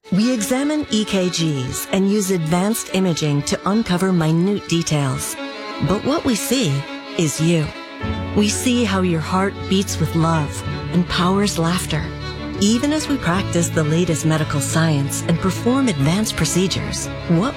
We examine EKGs and use advanced imaging to uncover minute details. But what we see is you. We see how your heart beats with love and powers laughter. Even as we practice the latest medical science and perform advanced procedures, what